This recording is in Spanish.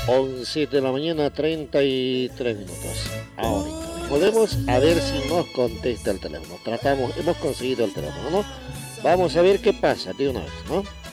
11 de la mañana, 33 minutos. Ahorita podemos a ver si nos contesta el teléfono. Hemos conseguido el teléfono, ¿no? Vamos a ver qué pasa de una vez, ¿no?